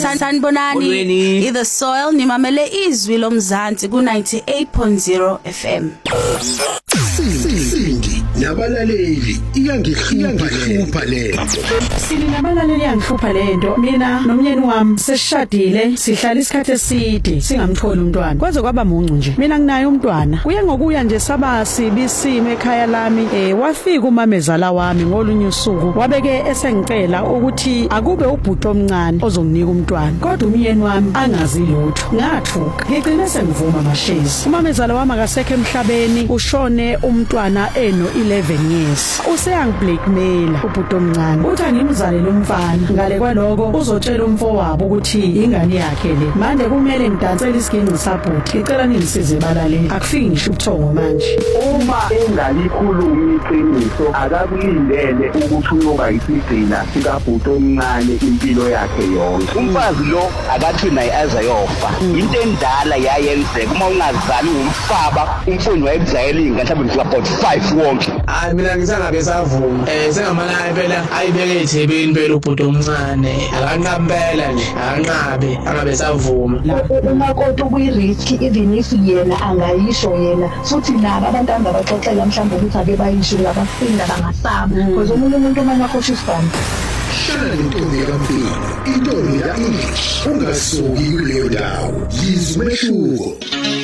Sanibonani, The Soil nimamele izwi lomzansi ku 98.0 FM. Sindi nabalaleli iyangihlupha lento. Sindi nabalaleli iyangihlupha lento. Mina nomyeni wami sesishadile, sihlala isikhathi eside singamtholi umntwana. Kwaze kwaba muncu nje. Mina nginayo umntwana. Kuye ngokuya nje sabasi bisimo ekhaya lami. Wafika umamezala wami ngolunye usuku. Wabeke esengicela ukuthi akube ubhuti omncane ozonginika umntwana. Kodwa umyeni wami angazi lutho. Ngathuka. Ngicine sengivuma mashezi. Umamezala wami akasekho emhlabeni, ushone umntwana eno 11 years. Useyangiblackmail ubhuti omncane. Uthi angimzalele umfana. Ngale kwaloko uzotshela umfowabo ukuthi ingane yakhe le. Manje kumele ngidansele isiginci sabhuti. Ngicela ningisize balaleli. Akufiki ngisho ubuthongo manje. Uma engalikhulumi iqiniso akakulindele ukuthi uyoba isigcina sikabhuti omncane impilo yakhe yonke. Umfazi lo akathi naye azayofa. Into endala yayenzeka uma ungazali umfaba umfuni wayebuzayela ingane mhlawumbe ngifika about 5 wonke. Hayi mina ngisangabese savuma. Sengamana phela ayibeke eThekwini phela ubhuti omncane. Akanqambela nje, akanqabe, angabe savuma. Umakoti kuyirisk even if yena angayisho yena futhi nabo abantu abaxoxela mhlawumbe ukuthi ake bayisho labafinda bangasaba because umuntu manje akhoshisa isibani. Shana intombi kaMpilo, intombi la English, ungasuki kuleyo ndawo. Yizwe umehluko.